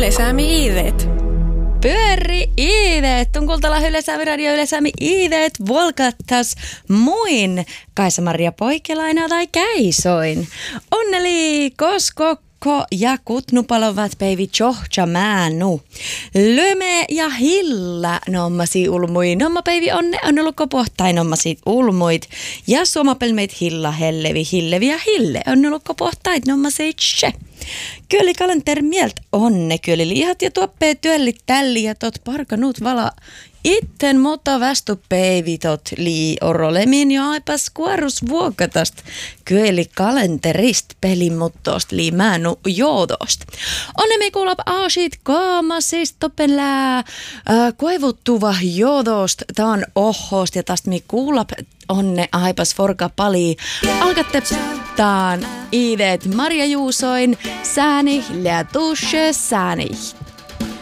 Yleisäämi iiveet. Pyöri iiveet. Tunkultala Yleisäämi radio Yleisäämi iiveet volkattas muin Kaisa-Maria Poikelaina tai Käisoin. Onneli koskokko ja kutnupalovat päivi Tjohtja määnu. Löme ja hilla nommasi ulmui. Nomma päivi onne on ollut pohtain nommasi ulmuit. Ja suomapelmeit hilla hillevi ja hille on ollut pohtait nommasi tse. Kyllä kalenter mielt onne kyllä lihat ja tuoppee työllit tälli ja tot parkanut vala itten mutta vastu peivitot lii orolemin ja aipas kuorus vuokatast kyllä kalenterist pelimuttost lii määnu joodost. Onnemi kuulap aasit kaamasist topenlää koivuttuva joodost taan ohost ja tästä mi kuulap onne aipas forka pali alkatte taan iiveet Marja Juusoin sääni lää tusche sääni.